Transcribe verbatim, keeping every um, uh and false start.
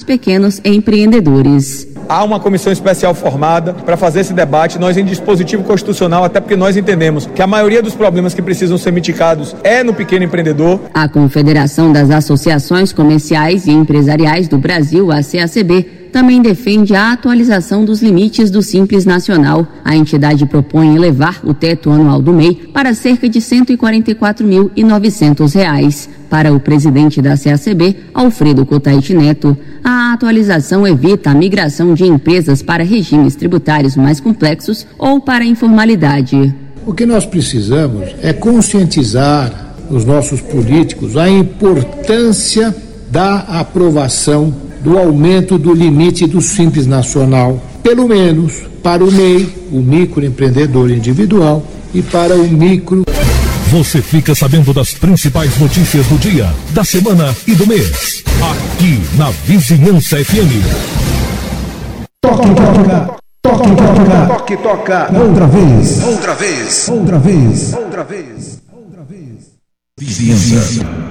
pequenos empreendedores. Há uma comissão especial formada para fazer esse debate, nós em dispositivo constitucional, até porque nós entendemos que a maioria dos problemas que precisam ser mitigados é no pequeno empreendedor. A Confederação das Associações Comerciais e Empresariais do Brasil, a C A C B, também defende a atualização dos limites do Simples Nacional. A entidade propõe elevar o teto anual do M E I para cerca de cento e quarenta e quatro mil e novecentos reais. Para o presidente da C A C B, Alfredo Cotaiti Neto, a atualização evita a migração de empresas para regimes tributários mais complexos ou para a informalidade. O que nós precisamos é conscientizar os nossos políticos a importância da aprovação do aumento do limite do Simples Nacional, pelo menos para o M E I, o microempreendedor individual, e para o micro. Você fica sabendo das principais notícias do dia, da semana e do mês, aqui na Vizinhança F M. Toque, toca, toque, toca, toque, toca, outra vez, outra vez, outra vez, outra vez, outra vez. Vizinhança.